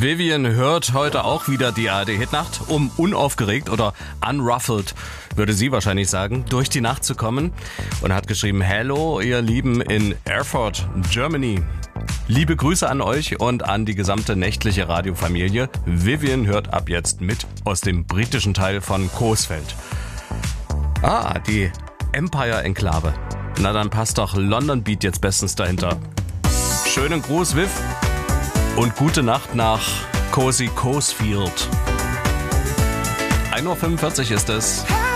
Vivian hört heute auch wieder die ARD-Hitnacht, um unaufgeregt oder unruffled, würde sie wahrscheinlich sagen, durch die Nacht zu kommen. Und hat geschrieben, Hello, ihr Lieben in Erfurt, Germany. Liebe Grüße an euch und an die gesamte nächtliche Radiofamilie. Vivian hört ab jetzt mit aus dem britischen Teil von Coesfeld. Ah, die Empire-Enklave. Na, dann passt doch London Beat jetzt bestens dahinter. Schönen Gruß, Viv. Und gute Nacht nach Cozy Coesfield. 1:45 Uhr ist es.